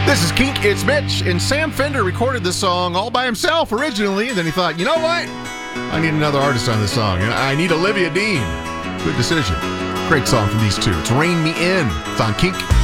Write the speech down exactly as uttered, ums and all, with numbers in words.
This is Kink, it's Mitch, and Sam Fender recorded this song all by himself originally, and then he thought, you know what? I need another artist on this song. I need Olivia Dean. Good decision. Great song from these two. It's Rain Me In. It's on Kink.